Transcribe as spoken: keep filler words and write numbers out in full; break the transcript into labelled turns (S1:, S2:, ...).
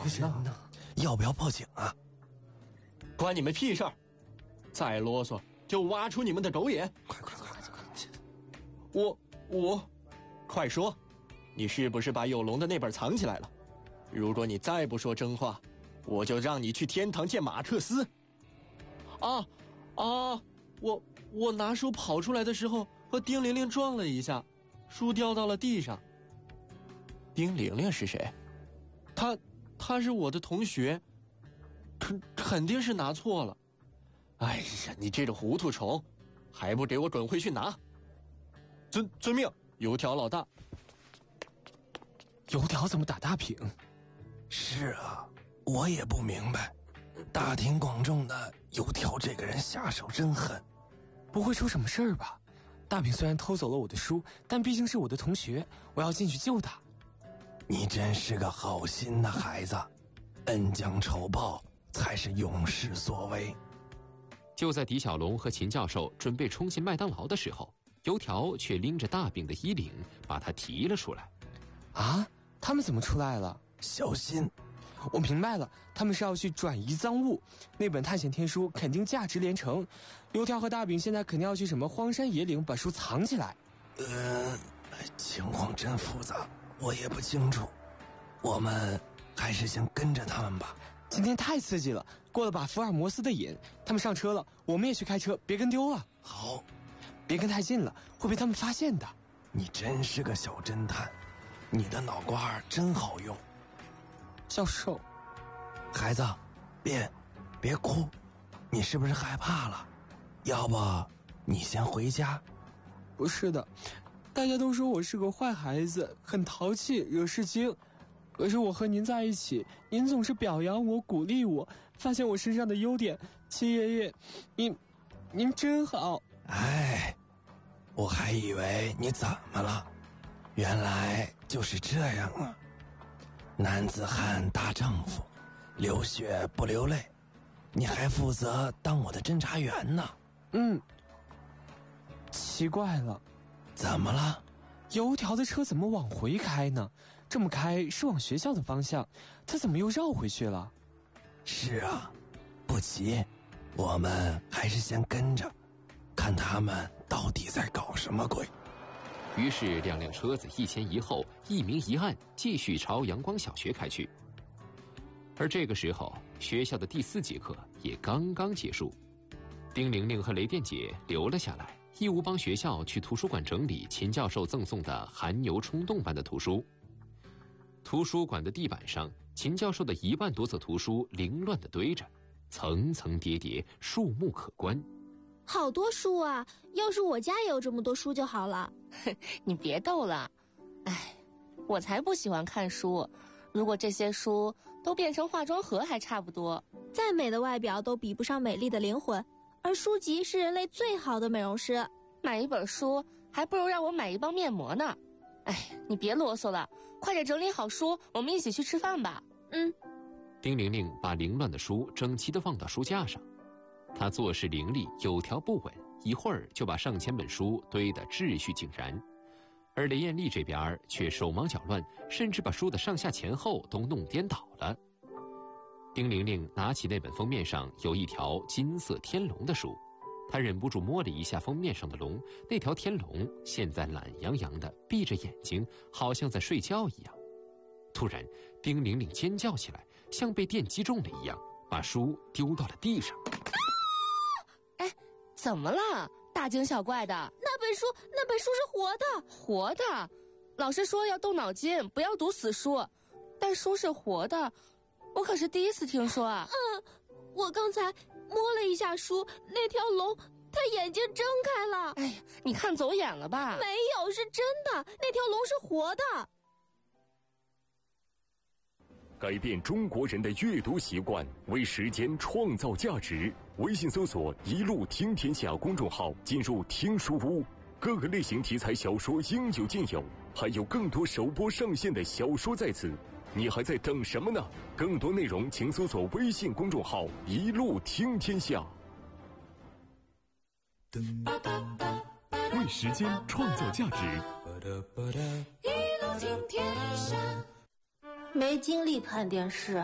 S1: 人呢？
S2: 要不要报警啊？
S1: 关你们屁事儿！再啰嗦就挖出你们的狗眼！
S2: 快快快快！
S1: 我我，快说，你是不是把有龙的那本藏起来了？如果你再不说真话，我就让你去天堂见马克思。啊啊！我我拿书跑出来的时候和丁玲玲撞了一下，书掉到了地上。丁玲玲是谁？她她是我的同学，肯肯定是拿错了。哎呀，你这个糊涂虫，还不给我滚回去拿！遵遵命，油条老大。
S3: 油条怎么打大饼？
S2: 是啊，我也不明白。大庭广众的，油条这个人下手真狠。
S3: 不会出什么事儿吧？大饼虽然偷走了我的书，但毕竟是我的同学，我要进去救他。
S2: 你真是个好心的孩子，恩将仇报才是勇士所为。
S4: 就在狄小龙和秦教授准备冲进麦当劳的时候，油条却拎着大饼的衣领把他提了出来。
S3: 啊，他们怎么出来了？
S2: 小心！
S3: 我明白了，他们是要去转移赃物，那本探险天书肯定价值连城。油条和大饼现在肯定要去什么荒山野岭把书藏起来。
S2: 呃，情况真复杂，我也不清楚。我们还是先跟着他们吧。
S3: 今天太刺激了，过了把福尔摩斯的瘾。他们上车了，我们也去开车，别跟丢了。
S2: 好，
S3: 别跟太近了，会被他们发现的。
S2: 你真是个小侦探，你的脑瓜真好用。
S3: 教授，
S2: 孩子，别别哭，你是不是害怕了？要不你先回家？
S3: 不是的，大家都说我是个坏孩子，很淘气，惹事精。可是我和您在一起，您总是表扬我，鼓励我，发现我身上的优点。秦爷爷，您您真好。
S2: 哎，我还以为你怎么了，原来就是这样啊。男子汉大丈夫，流血不流泪。你还负责当我的侦查员呢。
S3: 嗯，奇怪了，
S2: 怎么了？
S3: 油条的车怎么往回开呢？这么开是往学校的方向，他怎么又绕回去了？
S2: 是啊，不急，我们还是先跟着，看他们到底在搞什么鬼。
S4: 于是两辆车子一前一后，一明一暗，继续朝阳光小学开去。而这个时候，学校的第四节课也刚刚结束，丁玲玲和雷电姐留了下来，义务帮学校去图书馆整理秦教授赠送的汗牛充栋般的图书。图书馆的地板上，秦教授的一万多册图书凌乱地堆着，层层叠叠，数目可观。
S5: 好多书啊，要是我家也有这么多书就好了。
S6: 你别逗了，哎，我才不喜欢看书，如果这些书都变成化妆盒还差不多。
S5: 再美的外表都比不上美丽的灵魂，而书籍是人类最好的美容师。
S6: 买一本书还不如让我买一包面膜呢。哎，你别啰嗦了，快点整理好书，我们一起去吃饭吧。
S5: 嗯。
S4: 丁玲玲把凌乱的书整齐地放到书架上，她做事伶俐，有条不紊，一会儿就把上千本书堆得秩序井然。而雷艳丽这边却手忙脚乱，甚至把书的上下前后都弄颠倒了。丁玲玲拿起那本封面上有一条金色天龙的书，她忍不住摸了一下封面上的龙，那条天龙现在懒洋洋地闭着眼睛，好像在睡觉一样。突然，丁玲玲尖叫起来，像被电击中了一样，把书丢到了地上。
S6: 哎，怎么了？大惊小怪的。
S5: 那本书，那本书是活的。
S6: 活的？老师说要动脑筋，不要读死书，但书是活的，我可是第一次听说啊。
S5: 嗯，我刚才摸了一下书，那条龙它眼睛睁开了。
S6: 哎呀，你看走眼了吧？
S5: 没有，是真的，那条龙是活的。
S7: 改变中国人的阅读习惯，为时间创造价值。微信搜索“一路听天下”公众号，进入听书屋，各个类型题材小说应有尽有，还有更多首播上线的小说在此。你还在等什么呢？更多内容请搜索微信公众号“一路听天下”。
S8: 为时间创造价值。
S9: 一路听天下。没精力看电视。